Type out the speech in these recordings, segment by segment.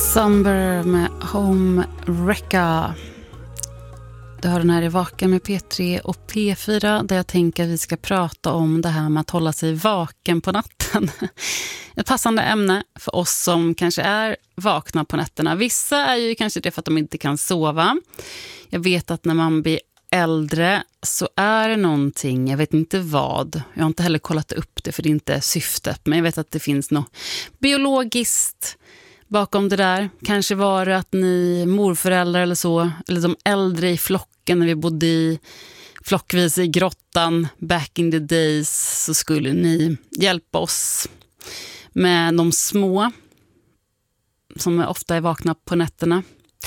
Summer med Home Wrecka. Du har den här i Vaken med P3 och P4 där jag tänker att vi ska prata om det här med att hålla sig vaken på natten. Ett passande ämne för oss som kanske är vakna på nätterna. Vissa är ju kanske det för att de inte kan sova. Jag vet att när man blir äldre så är det någonting, jag vet inte vad. Jag har inte heller kollat upp det för det är inte syftet. Men jag vet att det finns något biologiskt bakom det där. Kanske var det att ni morföräldrar eller så, eller de äldre i flocken när vi bodde i flockvis i grottan back in the days, så skulle ni hjälpa oss med de små som ofta är vakna på nätterna.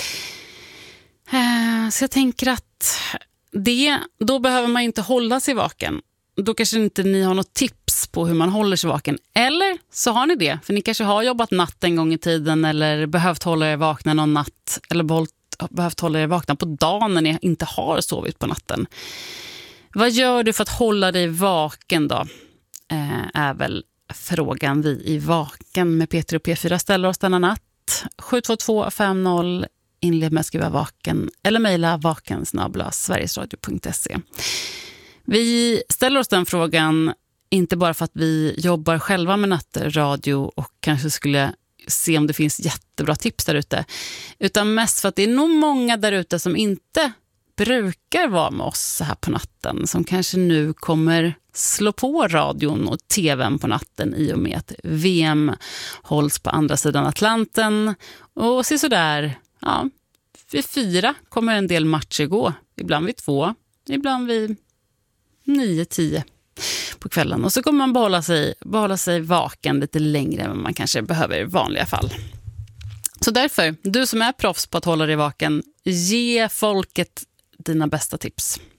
Så jag tänker att då behöver man inte hålla sig vaken. Då kanske inte ni har något tips på hur man håller sig vaken. Eller så har ni det. För ni kanske har jobbat natt en gång i tiden. Eller behövt hålla er vakna någon natt. Eller behövt hålla er vakna på dagen när ni inte har sovit på natten. Vad gör du för att hålla dig vaken då? Är väl frågan vi i Vaken med P3 och P4 ställer oss denna natt. 72250 inled med att skriva vaken. Eller mejla vaken@sverigesradio.se. Vi ställer oss den frågan inte bara för att vi jobbar själva med nattradio och kanske skulle se om det finns jättebra tips där ute, utan mest för att det är nog många där ute som inte brukar vara med oss så här på natten, som kanske nu kommer slå på radion och tvn på natten i och med att VM hålls på andra sidan Atlanten och så där, ja, vid 4 kommer en del matcher gå, ibland vid 2, ibland vid 9-10 på kvällen. Och så kommer man behålla sig vaken lite längre än man kanske behöver i vanliga fall. Så därför, du som är proffs på att hålla dig vaken, ge folket dina bästa tips.